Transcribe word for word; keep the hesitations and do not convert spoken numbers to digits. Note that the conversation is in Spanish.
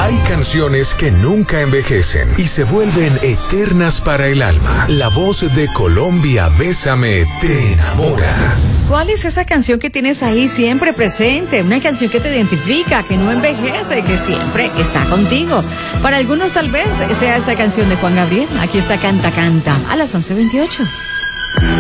Hay canciones que nunca envejecen y se vuelven eternas para el alma. La voz de Colombia, Bésame, te enamora. ¿Cuál es esa canción que tienes ahí siempre presente? Una canción que te identifica, que no envejece, que siempre está contigo. Para algunos tal vez sea esta canción de Juan Gabriel. Aquí está Canta Canta a las once veintiocho.